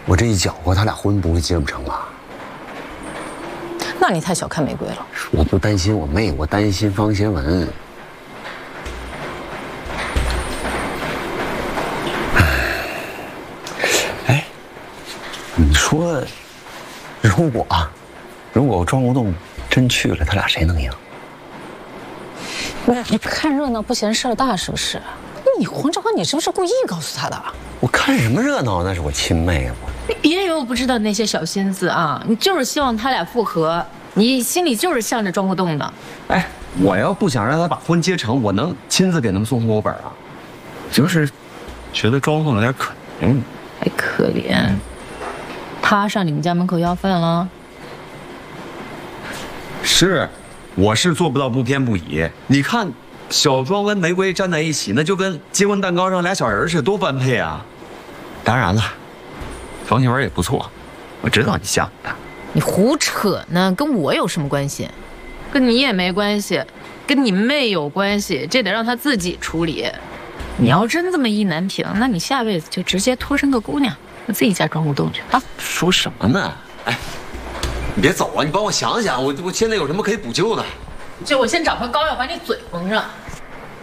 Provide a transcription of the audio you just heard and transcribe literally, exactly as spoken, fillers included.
我这一搅和，他俩婚不会结不成吧？ 那你太小看玫瑰了。 我不担心我妹，我担心方贤文。哎，你说，如果啊，如果庄国栋真去了，他俩谁能赢？ 你看热闹不嫌事儿大是不是？你黄志华，你是不是故意告诉他的？ 我看什么热闹？那是我亲妹啊！我你别以为我不知道那些小心思啊！你就是希望他俩复合，你心里就是向着庄国栋的。 哎，我要不想让他把婚结成，我能亲自给他们送户口本啊。就是觉得庄国栋有点可怜， 还可怜，他上你们家门口要饭了。 是，我是做不到不偏不倚。你看，小庄跟玫瑰站在一起，那就跟结婚蛋糕上俩小人似的，多般配啊！当然了，方贤文也不错，我知道你想他。 你胡扯呢，跟我有什么关系？跟你也没关系，跟你妹有关系，这得让她自己处理。你要真这么意难平，那你下辈子就直接托生个姑娘，自己嫁庄国栋去啊！ 说什么呢？哎，你别走啊，你帮我想想，我我现在有什么可以补救的？ 就我先找块膏药把你嘴缝上。